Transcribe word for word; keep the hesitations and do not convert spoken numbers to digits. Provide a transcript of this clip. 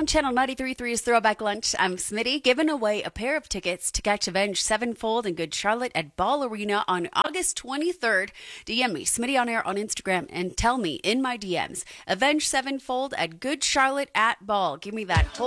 Channel ninety-three point three's Throwback Lunch. I'm Smitty, giving away a pair of tickets to catch Avenged Sevenfold in Good Charlotte at Ball Arena on August twenty-third. D M me, Smitty on Air on Instagram, and tell me in my D Ms, Avenged Sevenfold at Good Charlotte at Ball. Give me that whole